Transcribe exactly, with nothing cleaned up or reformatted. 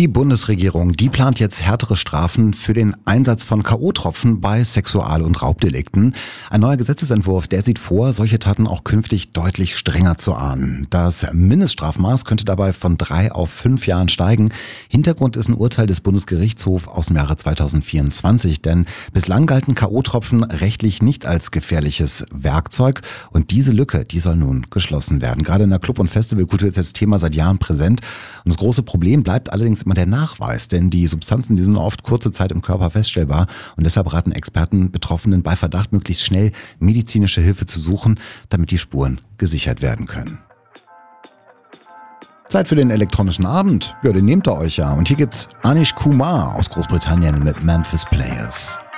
Die Bundesregierung, die plant jetzt härtere Strafen für den Einsatz von K O-Tropfen bei Sexual- und Raubdelikten. Ein neuer Gesetzesentwurf, der sieht vor, solche Taten auch künftig deutlich strenger zu ahnden. Das Mindeststrafmaß könnte dabei von drei auf fünf Jahren steigen. Hintergrund ist ein Urteil des Bundesgerichtshofs aus dem Jahre zweitausendvierundzwanzig, denn bislang galten K O-Tropfen rechtlich nicht als gefährliches Werkzeug und diese Lücke, die soll nun geschlossen werden. Gerade in der Club- und Festivalkultur ist das Thema seit Jahren präsent und das große Problem bleibt allerdings immer der Nachweis, denn die Substanzen, die sind oft kurze Zeit im Körper feststellbar und deshalb raten Experten Betroffenen bei Verdacht möglichst schnell medizinische Hilfe zu suchen, damit die Spuren gesichert werden können. Zeit für den elektronischen Abend. Ja, den nehmt ihr euch ja. Und hier gibt's Anish Kumar aus Großbritannien mit Memphis Players.